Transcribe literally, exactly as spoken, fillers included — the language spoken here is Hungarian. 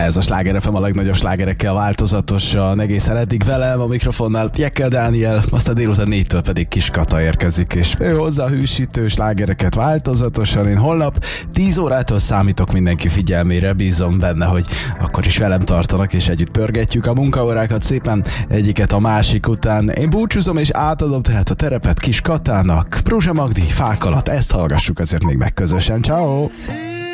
Ez a Sláger ef em a legnagyobb slágerekkel változatosan, egészen eddig velem a mikrofonnál Pjekkel Dániel, aztán délután négytől pedig Kis Kata érkezik, és ő hozzá hűsítő slágereket változatosan. Én holnap tíz órától számítok mindenki figyelmére, bízom benne, hogy akkor is velem tartanak, és együtt pörgetjük a munkaórákat szépen egyiket a másik után. Én búcsúzom, és átadom tehát a terepet Kis Katának. Prúzsa Magdi, Fák alatt, ezt hallgassuk azért még meg közösen. Ciao.